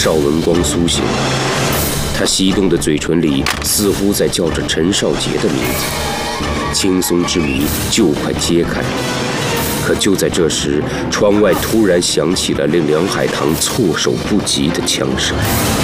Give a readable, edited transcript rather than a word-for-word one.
邵文光苏醒了，他翕动的嘴唇里似乎在叫着陈少杰的名字，轻松之谜就快揭开了。可就在这时，窗外突然响起了令梁海棠措手不及的枪声。